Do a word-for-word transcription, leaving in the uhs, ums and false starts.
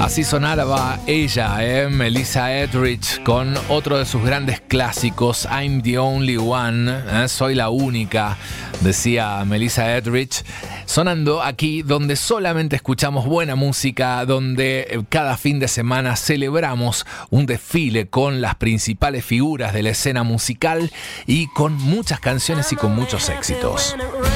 Así sonaba ella, ¿eh? Melissa Etheridge, con otro de sus grandes clásicos, I'm the Only One, ¿eh? Soy la única, decía Melissa Etheridge, sonando aquí donde solamente escuchamos buena música, donde cada fin de semana celebramos un desfile con las principales figuras de la escena musical y con muchas canciones y con muchos éxitos.